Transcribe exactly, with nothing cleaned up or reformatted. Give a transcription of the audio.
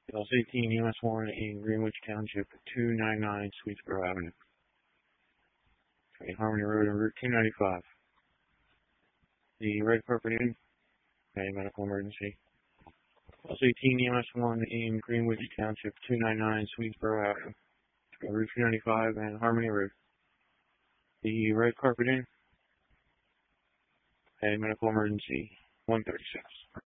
L eighteen U S one in Greenwich Township, two ninety-nine Sweetsboro Avenue. Okay, Harmony Road and Route two ninety-five. The red carpet in. Okay, medical emergency. L eighteen U S one in Greenwich Township, two ninety-nine Sweetsboro Avenue. Okay, Route two ninety-five and Harmony Road. The red carpet in. Okay, medical emergency. one thirty-six.